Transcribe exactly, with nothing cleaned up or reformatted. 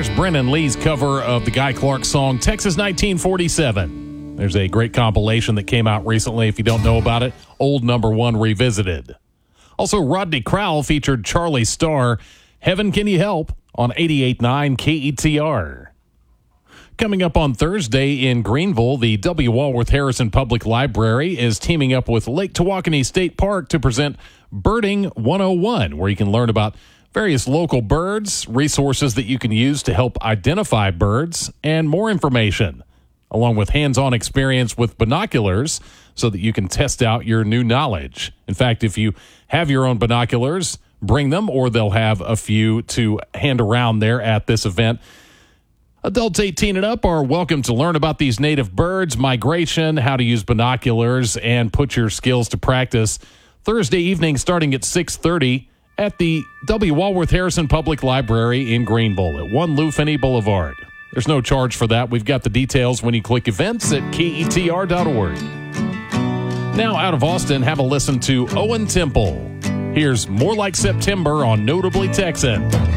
Here's Brennan Lee's cover of the Guy Clark song, Texas nineteen forty-seven. There's a great compilation that came out recently. If you don't know about it, Old Number One Revisited. Also, Rodney Crowell featured Charlie Starr, Heaven Can You Help, on eighty-eight point nine K E T R. Coming up on Thursday in Greenville, the W. Walworth Harrison Public Library is teaming up with Lake Tawakoni State Park to present Birding one oh one, where you can learn about various local birds, resources that you can use to help identify birds, and more information, along with hands-on experience with binoculars so that you can test out your new knowledge. In fact, if you have your own binoculars, bring them, or they'll have a few to hand around there at this event. Adults eighteen and up are welcome to learn about these native birds, migration, how to use binoculars, and put your skills to practice. Thursday evening starting at six thirty at the W. Walworth Harrison Public Library in Greenville at one Lou Finney Boulevard. There's no charge for that. We've got the details when you click events at K E T R dot org. Now out of Austin, have a listen to Owen Temple. Here's More Like September on Notably Texan.